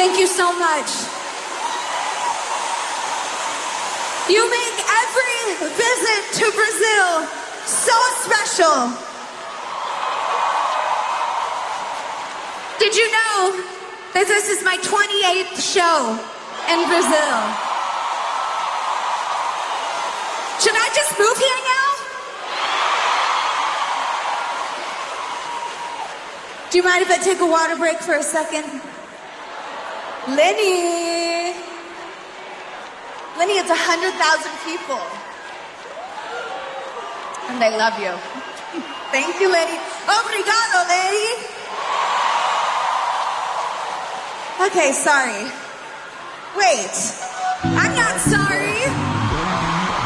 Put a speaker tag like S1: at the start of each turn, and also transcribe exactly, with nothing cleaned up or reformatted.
S1: Thank you so much. You make every visit to Brazil so special. Did you know that this is my twenty-eighth show in Brazil? Should I just move here now? Do you mind if I take a water break for a second? Lenny. Lenny, it's one hundred thousand people. And they love you. Thank you, Lenny. Obrigado, Lenny. Okay, sorry. Wait, I'm not sorry.